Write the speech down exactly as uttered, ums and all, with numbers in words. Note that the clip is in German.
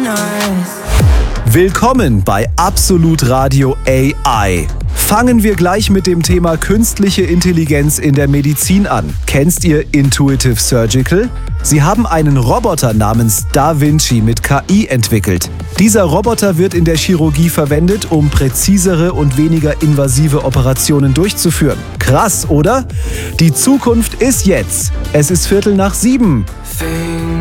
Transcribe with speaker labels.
Speaker 1: Willkommen bei Absolut Radio A I. Fangen wir gleich mit dem Thema künstliche Intelligenz in der Medizin an. Kennst ihr Intuitive Surgical? Sie haben einen Roboter namens Da Vinci mit K I entwickelt. Dieser Roboter wird in der Chirurgie verwendet, um präzisere und weniger invasive Operationen durchzuführen. Krass, oder? Die Zukunft ist jetzt. Es ist Viertel nach sieben.